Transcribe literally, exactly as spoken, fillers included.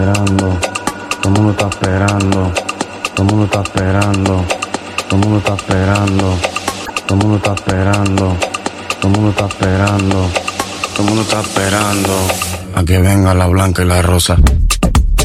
Esperando, todo el mundo está esperando, todo el mundo está esperando, todo el mundo está esperando, todo el mundo está esperando, todo el mundo está esperando, todo el mundo está esperando a que venga la blanca y la rosa.